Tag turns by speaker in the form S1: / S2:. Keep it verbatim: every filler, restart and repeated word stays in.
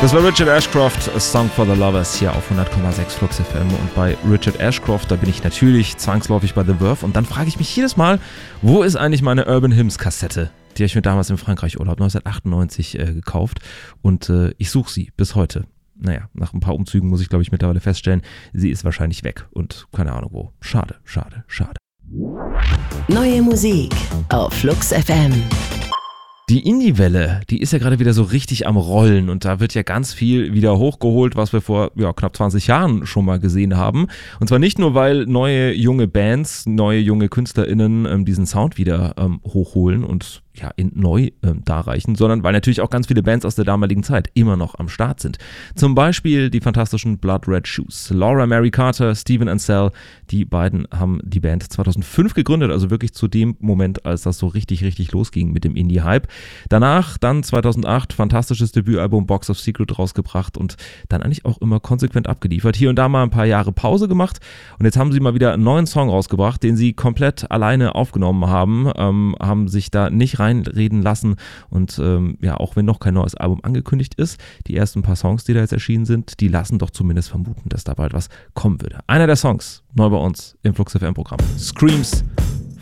S1: Das war Richard Ashcroft, A Song for the Lovers, hier auf hundert Komma sechs Flux F M. Und bei Richard Ashcroft, da bin ich natürlich zwangsläufig bei The Verve. Und dann frage ich mich jedes Mal, wo ist eigentlich meine Urban Hymns Kassette? Die habe ich mir damals im Frankreich-Urlaub neunzehnhundertachtundneunzig äh, gekauft. Und äh, ich suche sie bis heute. Naja, nach ein paar Umzügen muss ich, glaube ich, mittlerweile feststellen, sie ist wahrscheinlich weg. Und keine Ahnung wo. Schade, schade, schade.
S2: Neue Musik auf Flux F M.
S1: Die Indie-Welle, die ist ja gerade wieder so richtig am Rollen und da wird ja ganz viel wieder hochgeholt, was wir vor ja, knapp zwanzig Jahren schon mal gesehen haben. Und zwar nicht nur, weil neue junge Bands, neue junge KünstlerInnen ähm, diesen Sound wieder ähm, hochholen und ja, in neu ähm, darreichen, sondern weil natürlich auch ganz viele Bands aus der damaligen Zeit immer noch am Start sind. Zum Beispiel die fantastischen Blood Red Shoes. Laura Mary Carter, Steven Ansell, die beiden haben die Band zweitausendfünf gegründet, also wirklich zu dem Moment, als das so richtig, richtig losging mit dem Indie-Hype. Danach dann zweitausendacht fantastisches Debütalbum Box of Secret rausgebracht und dann eigentlich auch immer konsequent abgeliefert. Hier und da mal ein paar Jahre Pause gemacht und jetzt haben sie mal wieder einen neuen Song rausgebracht, den sie komplett alleine aufgenommen haben, ähm, haben sich da nicht reinreden lassen und ähm, ja, auch wenn noch kein neues Album angekündigt ist, die ersten paar Songs, die da jetzt erschienen sind, die lassen doch zumindest vermuten, dass da bald was kommen würde. Einer der Songs, neu bei uns im Flux F M Programm. Screams